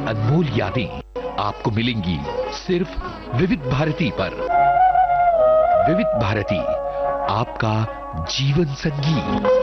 अनमोल यादें आपको मिलेंगी सिर्फ विविध भारती पर। विविध भारती, आपका जीवन संगी।